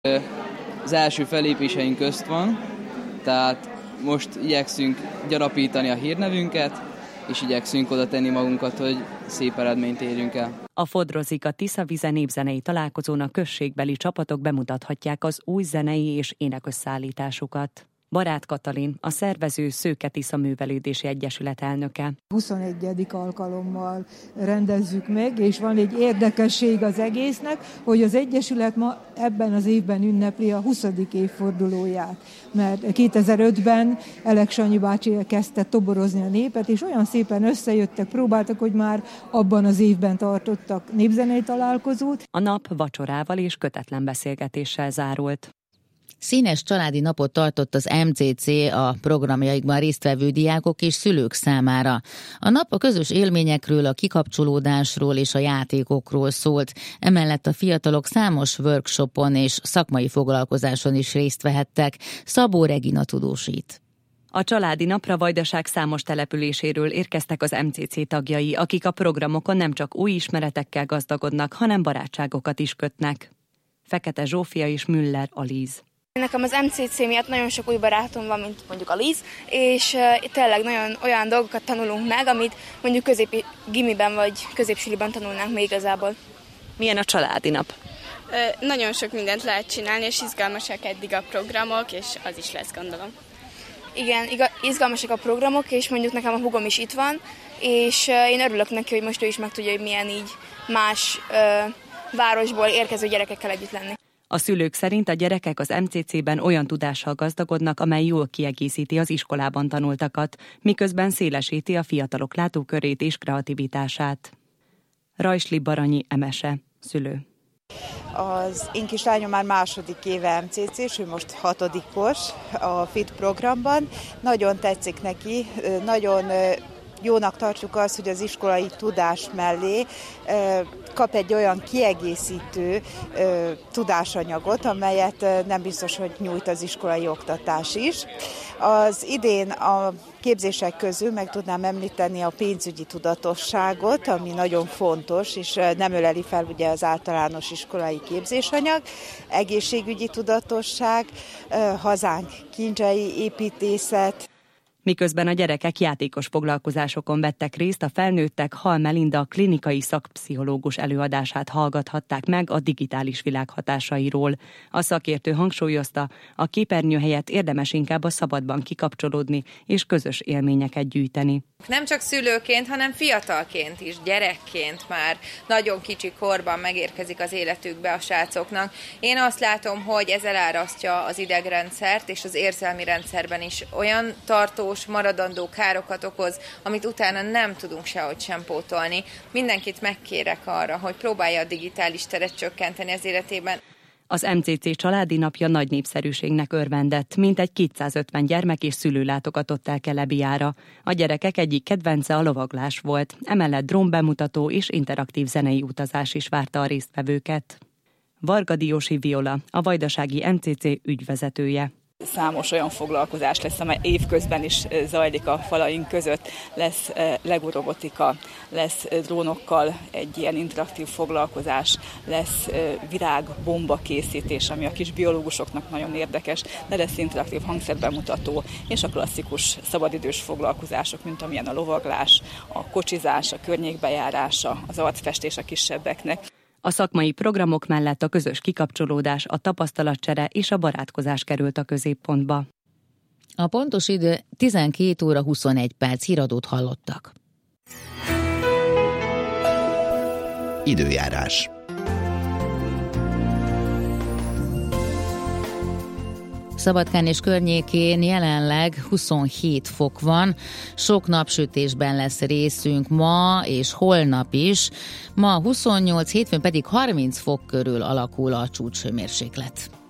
Az első fellépéseink közt van, tehát most igyekszünk gyarapítani a hírnevünket, és igyekszünk oda tenni magunkat, hogy szép eredményt érjünk el. A Fodrozika Tiszavize népzenei találkozón a községbeli csapatok bemutathatják az új zenei és énekösszállításukat. Barát Katalin, a szervező Szőke Tisza Művelődési Egyesület elnöke. 21. alkalommal rendezzük meg, és van egy érdekesség az egésznek, hogy az Egyesület ma ebben az évben ünnepli a 20. évfordulóját. Mert 2005-ben Elek Sanyi bácsi kezdte toborozni a népet, és olyan szépen összejöttek, próbáltak, hogy már abban az évben tartottak népzenei találkozót. A nap vacsorával és kötetlen beszélgetéssel zárult. Színes családi napot tartott az MCC a programjaikban résztvevő diákok és szülők számára. A nap a közös élményekről, a kikapcsolódásról és a játékokról szólt. Emellett a fiatalok számos workshopon és szakmai foglalkozáson is részt vehettek. Szabó Regina tudósít. A családi napra Vajdaság számos településéről érkeztek az MCC tagjai, akik a programokon nem csak új ismeretekkel gazdagodnak, hanem barátságokat is kötnek. Fekete Zsófia és Müller Alíz. Nekem az MCC miatt nagyon sok új barátom van, mint mondjuk a Liz, és tényleg nagyon olyan dolgokat tanulunk meg, amit mondjuk középi gimiben vagy középsuliban tanulnánk még igazából. Milyen a családi nap? Nagyon sok mindent lehet csinálni, és izgalmasak eddig a programok, és az is lesz, gondolom. Igen, izgalmasak a programok, és mondjuk nekem a húgom is itt van, és én örülök neki, hogy most ő is megtudja, hogy milyen így más városból érkező gyerekekkel együtt lenni. A szülők szerint a gyerekek az MCC-ben olyan tudással gazdagodnak, amely jól kiegészíti az iskolában tanultakat, miközben szélesíti a fiatalok látókörét és kreativitását. Rajsli Baranyi Emese, szülő. Az én kislányom már második éve MCC-s, ő most 6-os a FIT programban. Nagyon tetszik neki, nagyon jónak tartjuk azt, hogy az iskolai tudás mellé kap egy olyan kiegészítő tudásanyagot, amelyet nem biztos, hogy nyújt az iskolai oktatás is. Az idén a képzések közül meg tudnám említeni a pénzügyi tudatosságot, ami nagyon fontos, és nem öleli fel ugye az általános iskolai képzésanyag, egészségügyi tudatosság, hazánk kincsei, építészet. Miközben a gyerekek játékos foglalkozásokon vettek részt, a felnőttek Hall Melinda klinikai szakpszichológus előadását hallgathatták meg a digitális világ hatásairól. A szakértő hangsúlyozta, a képernyő helyett érdemes inkább a szabadban kikapcsolódni és közös élményeket gyűjteni. Nem csak szülőként, hanem fiatalként is, gyerekként már nagyon kicsi korban megérkezik az életükbe a srácoknak. Én azt látom, hogy ez elárasztja az idegrendszert, és az érzelmi rendszerben is olyan tartós, maradandó károkat okoz, amit utána nem tudunk sehogy sem pótolni. Mindenkit megkérek arra, hogy próbálja a digitális teret csökkenteni az életében. Az MCC családi napja nagy népszerűségnek örvendett, mintegy 250 gyermek és szülő látogatott el Kelebiára. A gyerekek egyik kedvence a lovaglás volt, emellett drónbemutató és interaktív zenei utazás is várta a résztvevőket. Varga Diósi Viola, a vajdasági MCC ügyvezetője. Számos olyan foglalkozás lesz, amely évközben is zajlik a falaink között. Lesz Lego robotika, lesz drónokkal egy ilyen interaktív foglalkozás, lesz virágbomba készítés, ami a kis biológusoknak nagyon érdekes, de lesz interaktív hangszerbemutató, és a klasszikus szabadidős foglalkozások, mint amilyen a lovaglás, a kocsizás, a környékbejárása, az arcfestés a kisebbeknek. A szakmai programok mellett a közös kikapcsolódás, a tapasztalatcsere és a barátkozás került a középpontba. A pontos idő 12 óra 21 perc, híradót hallottak. Időjárás. Szabadkán és környékén jelenleg 27 fok van, sok napsütésben lesz részünk ma és holnap is. Ma 28, hétfőn pedig 30 fok körül alakul a csúcshőmérséklet.